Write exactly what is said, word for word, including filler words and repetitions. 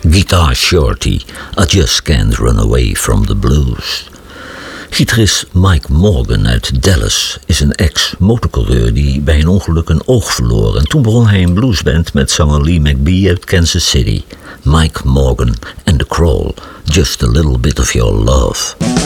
Guitar Shorty, I Just Can't Run Away From The Blues. Gitarist Mike Morgan uit Dallas is een ex-motorcoureur die bij een ongeluk een oog verloor. En toen begon hij een bluesband met zanger Lee McBee uit Kansas City. Mike Morgan and The Crawl, Just a Little Bit of Your Love.